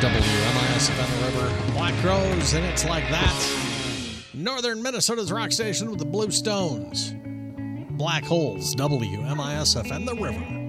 WMISF and the River. Black Crowes, and It's Like That. Northern Minnesota's rock station with the Blue Stones. Black Holes, WMISF and the River.